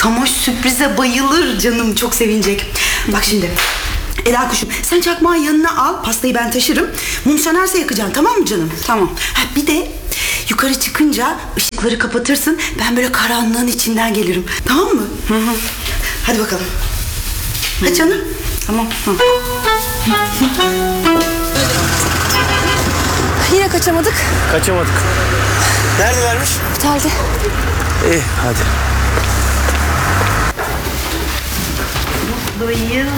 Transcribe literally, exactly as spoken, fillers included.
Samoş sürprize bayılır canım, çok sevinecek. Bak şimdi Ela kuşum, sen çakmağı yanına al, pastayı ben taşırım. Mum sönerse yakacaksın, tamam mı canım? Tamam. Ha, bir de yukarı çıkınca ışıkları kapatırsın, ben böyle karanlığın içinden gelirim, tamam mı? Hı hı. Hadi bakalım. Hadi canım. Tamam. Hı. Yine kaçamadık. Kaçamadık. Neredelermiş? Otelde. İyi hadi. Bayıl.